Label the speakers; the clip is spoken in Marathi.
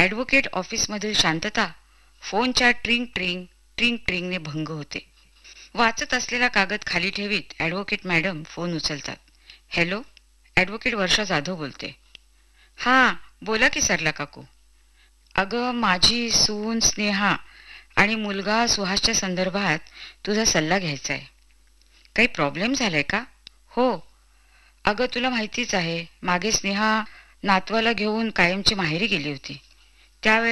Speaker 1: ॲडव्होकेट ऑफिसमधील शांतता फोनच्या ट्रिंग ट्रिंग ट्रिंग ट्रिंगने भंग होते. वाचत असलेला कागद खाली ठेवीत ॲडव्होकेट मॅडम फोन उचलतात. हॅलो, ॲडव्होकेट वर्षा जाधव बोलते. हां, बोला की सरला काकू. अगं, माझी सून स्नेहा आणि मुलगा सुहासच्या संदर्भात तुझा सल्ला घ्यायचा आहे. काही प्रॉब्लेम झालाय का? हो. अगं, तुला माहितीच आहे, मागे स्नेहा नातवाला घेऊन कायमची माहेरी गेली होती. त्यावेळेस